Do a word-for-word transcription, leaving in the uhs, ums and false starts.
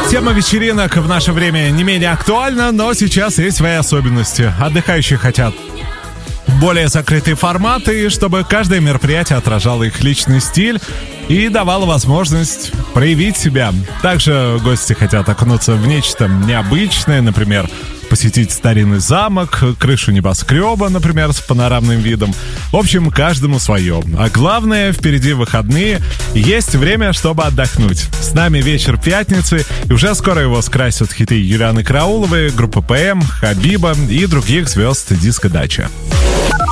Тема вечеринок в наше время не менее актуальна, но сейчас есть свои особенности. Отдыхающие хотят более закрытые форматы, чтобы каждое мероприятие отражало их личный стиль и давало возможность проявить себя. Также гости хотят окунуться в нечто необычное, например, посетить старинный замок, крышу небоскреба, например, с панорамным видом. В общем, каждому свое. А главное, впереди выходные, есть время, чтобы отдохнуть. С нами вечер пятницы, и уже скоро его скрасят хиты Юлианы Карауловой, группы ПМ, Хабиба и других звезд диско-дачи.